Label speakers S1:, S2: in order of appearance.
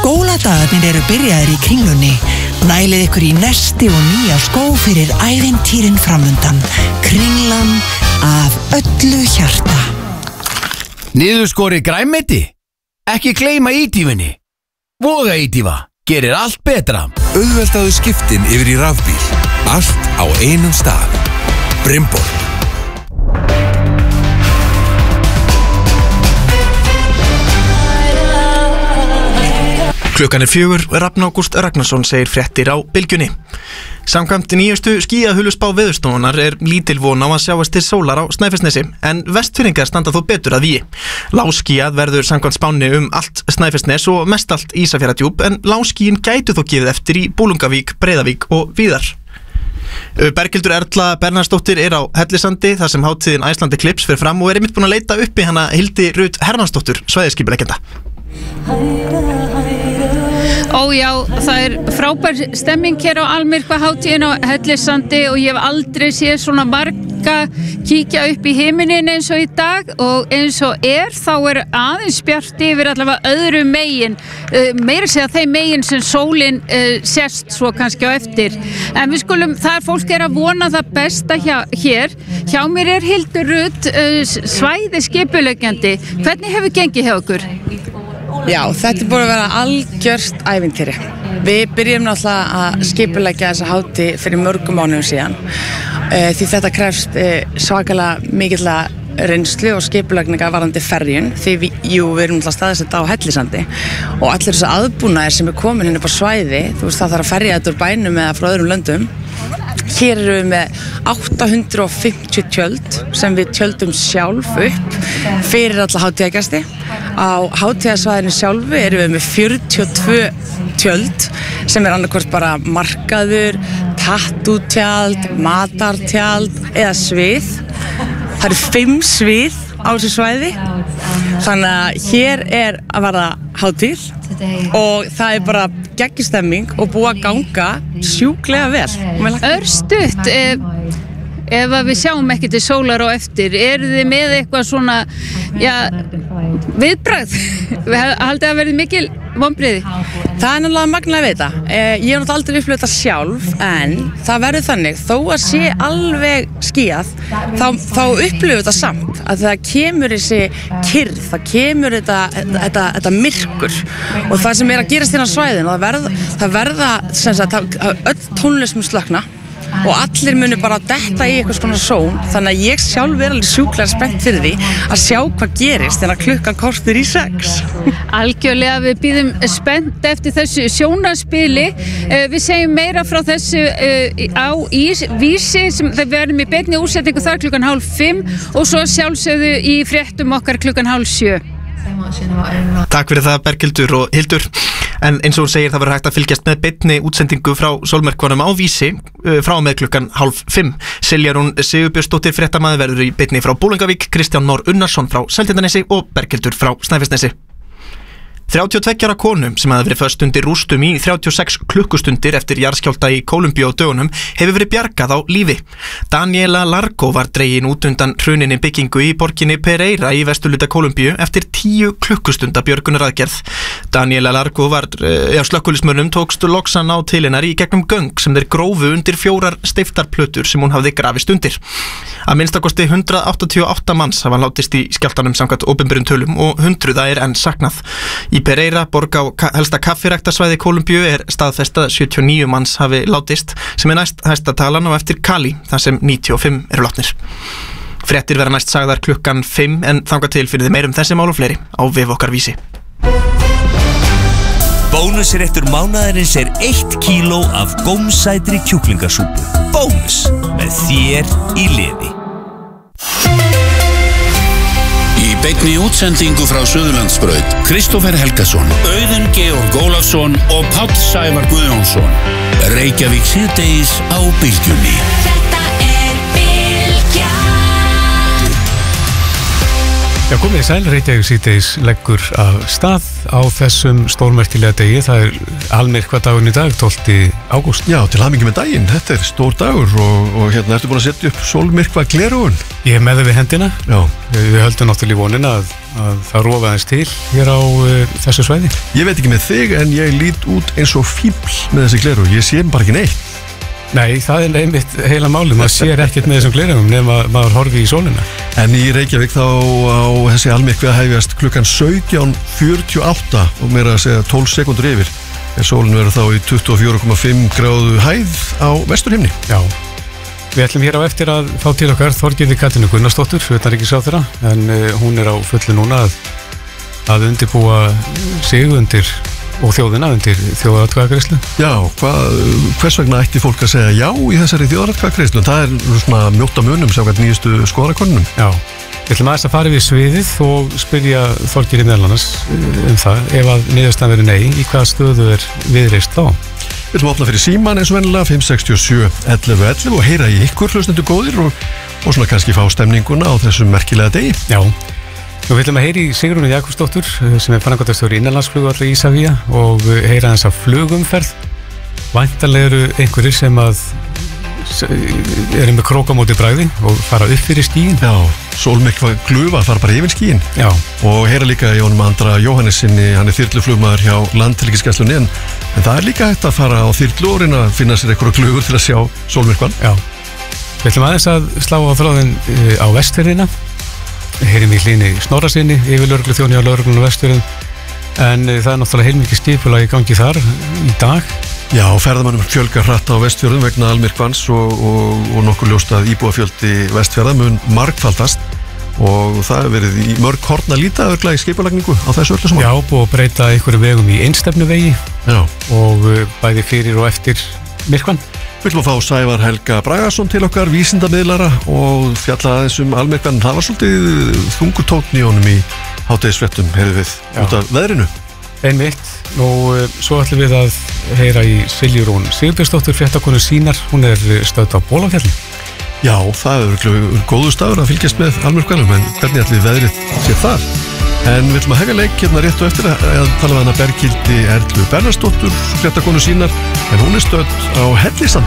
S1: Skóladagarnir eru byrjaðir í Kringlunni. Nælið ykkur í nesti og nýja skó fyrir ævintýrin framundan. Kringlan af öllu hjarta.
S2: Niðurskori grænmeti? Ekki gleyma ídífunni. Voga ídífa gerir allt betra.
S3: Auðveldaðu skiptin yfir í rafbíl. Allt á einum stað. Brimborg.
S4: Klukkan 4, Rafn Ágúst Ragnarsson segir fréttir á Bylgjunni. Samkvæmt nýjustu skýjahulusspá Veðurstofunnar lítil von á að sjáast til sólar á Snæfellsnesi, en Vestfirðingar standa þó betur að vígi. Lágskýjað verður samkvæmt spánni allt Snæfellsnes og mestallt Ísafjarðardjúp, en lágskýjin gætu þó gefið eftir í Bolungarvík, Breiðavík og víðar. Berghildur Erla Bernharðsdóttir á Hellisandi þar sem hátíðin Iceland Eclipse fer fram og einmitt búin að leita uppi hana Hildi Rut Hermannsdóttur, svæðisskipuleggjanda.
S5: Já, það frábær stemming hér á Almyrkva hátíðin á Hellisandi og ég hef aldrei séð svona marga kíkja upp í himinin eins og í dag, og eins og þá aðeins bjart yfir allavega öðru megin, meira segja þeim megin sem sólin sést svo kannski á eftir. En við skulum, fólk að vona það besta hér. Hjá mér Hildur Rut, svæðisskipuleggjandi. Hvernig hefur gengið hjá ykkur?
S6: Já, þetta búið að vera algjört ævintýri. Við byrjum náttúrulega að skipuleggja þessa hátíð fyrir mörgum mánuðum síðan, því þetta krefst svakalega mikillega reynslu og skipulagninga varðandi ferjun, því við erum náttúrulega staðsett á Hellisandi og allir þessi aðbúnaðir sem komin hérna upp á svæði, þú veist, það þarf að ferja þetta úr bænum eða frá öðrum löndum. Hér erum við með 850 tjöld sem við tjöldum sjálf upp fyrir alla hátíðagesti. Á hátíðasvæðinu sjálfu erum við með 42 tjöld sem annarkvort bara markaður, tattútjald, matartjald eða svið. Það eru 5 svið á þessu svæði, þannig að hér að verða hátíð og það bara geggjustemming og búið að ganga sjúklega vel.
S5: Örstutt, ef við sjáum ekki til sólar á eftir, þið með eitthvað svona, viðbragð? Haldið að verði mikil vonbrigði?
S6: Það náttúrulega magnalega við þetta. Ég hef náttúrulega aldrei upplifað þetta sjálf, en það verður þannig, þó að sé alveg skýjað, þá upplifum þetta samt, að það kemur þessi kyrrð, það kemur þetta myrkur, og það sem að gerast hérna á svæðinu, það verða sem sagt, öll tónlist mun slökkna og allir munu bara detta í eitthvað svona són, þannig að ég sjálf alveg sjúklega spennt fyrir því að sjá hvað gerist þegar klukkan kortir í 6.
S5: Algjörlega, við bíðum spennt eftir þessu sjónarspili. Við segjum meira frá þessu á Vísi, sem við verðum í beinni útsetningu þar klukkan 5:30 og svo sjálfsögðu í fréttum okkar klukkan 6:30.
S4: Takk fyrir það, Berghildur og Hildur. En eins og hún segir, það verður hægt að fylgjast með beinni útsendingu frá sólmyrkvanum á Vísi frá með klukkan 4:30. Silja Rún Sigurbjörnsdóttir fréttamaður verður í beinni frá Bolungarvík, Kristján Már Unnarsson frá Seltjarnarnesi og Berghildur frá Snæfellsnesi. 32 ára konum sem hafði verið föst undir rústum í 36 klukkustundir eftir jarðskjálfta í Kólumbíu á dögunum hefur verið bjargað á lífi. Daniela Largo var dregin út undan hruninni byggingu í borginni Pereira í vesturhluta Kólumbíu eftir 10 klukkustunda björgunaraðgerð. Daniela Largo slökkviliðsmönnum tókst loksan á til hennar í gegnum göng sem þeir grófu undir 4 steyptarplötur sem hún hafði grafist undir. Að minnstakosti 188 manns hafa látist í skjálftanum samkvæmt opinberum tölum og 100 enn saknað. Í Pereira, borg á helsta kaffiræktarsvæði Kólumbíu, staðfest að 79 manns hafi látist, sem næst hæsta talan á eftir Cali, þar sem 95 eru látnir. Fréttir verða næst sagðar klukkan 5, en þangað til fyrir þið meirum þessi mál og fleiri á vef okkar Vísi.
S7: Bónusréttur mánaðarins 1 kíló af gómsætri kjúklingasúpu. Bónus, með þér í liði.
S8: Í beinni útsendingu frá Suðurlandsbraut, Kristófer Helgason, Auðun Georg Ólafsson og Páll Sævar Guðjónsson. Reykjavík síðdegis á Bylgjunni.
S9: Já, komið í sæl, Reykjavík síðdegis leggur af stað á þessum stórmerkilega degi. Það almyrkva dagurinn í dag, 12. ágúst.
S10: Já, til hamingju með daginn, þetta stór dagur og hérna ertu búin að setja upp sólmyrkva gleraugun.
S9: Ég með þau við hendina.
S10: Já.
S9: Við höldum náttúrulega í vonina að það rofa aðeins til hér á þessu svæði.
S10: Ég veit ekki með þig en ég lít út eins og fíbl með þessi gleraugu, ég sé bara ekki neitt.
S9: Nei, það einmitt heila máli, maður sér ekkert með þessum glerugum nema maður horfi í sólina.
S10: En í Reykjavík þá á þessi almyrkvi að hefjast klukkan 17:48 og meira að segja 12 sekundur yfir. En sólin verður þá í 24,5 gráðu hæð á vesturhimni.
S9: Já, við ætlum hér á eftir að fá til okkar Þorgerði Katrínu Gunnarsdóttur, utanríkisráðherra, en hún á fullu núna að undirbúa sig undir og þjóðina undir þjóðaratkvæðagreiðslu.
S10: Já, hvers vegna ætti fólk að segja já í þessari þjóðaratkvæðagreiðslu? Það svona mjótt á munum samkvæmt nýjustu skoðanakönnunum.
S9: Já, við ætlum aðeins að fara við sviðið og spyrja Þorgerði meðal annars það, ef að niðurstaðan verður nei, í hvaða stöðu viðreist þá?
S10: Við ætlum að opna fyrir síman eins og vennilega 567 11 11 og heyra í ykkur hlustendur góðir og svona kannski fá stemninguna á þessum merkilega degi.
S9: Já. Við ætlum að heyra í Sigrúnu Jakobsdóttur sem framkvæmdastjóri innanlandsflugvallar í Ísafía og heyra þess að flugumferð. Væntanlega eru einhverjir sem eru með krókamóti bragði og fara upp fyrir skíin.
S10: Já, sólmyrkva glufa fara bara yfir skíin.
S9: Já.
S10: Og heyra líka í honum Andra Jóhannessinni, hann þyrluflugmaður hjá Landhelgisgæslunni en það líka hægt að fara á þyrlu og reyna að finna sér einhverja glufur til að sjá sólmyrkvan.
S9: Já. Við ætlum aðeins að slá á þráðin á Vestfirðina. Heyrim í Hlíni Snorrasyni, yfir lögregluþjóni á lögreglunum á Vestfjörðum, en það náttúrulega heilmikið skipulag í gangi þar í dag.
S10: Já, ferðamönnum fjölgar hratt á Vestfjörðum vegna almyrkvans og nokkur ljóst að íbúafjöldi Vestfjörða mun margfaldast og það hefur verið í mörg horn að líta örugglega í skipulagningu á þessu öllu saman.
S9: Já, búið að breyta einhverju vegum í einstefnuvegi.
S10: Já.
S9: Og bæði fyrir og eftir myrkvan.
S10: Við ætlum að fá Sævar Helga Bragason til okkar, vísindamiðlara og fjalla aðeins almyrkvan. Það var svolítið þungutónn í honum í hádegisfréttum, heyrðum við, út af veðrinu.
S9: Einmitt. Nú, svo ætlum við að heyra í Silju Rún Sigurbjörnsdóttur, fréttakonu sínar. Hún stödd á Bólafjalli.
S10: Já, það góður staður að fylgjast með almyrkvanum, en hvernig ætlum við veðrið sér þar? En við ætlum að hefja leik hérna rétt og eftir að tala við hana Berghildi Erlu Bernharðsdóttur, fréttakonu sínar, en hún stödd á Hellisandi.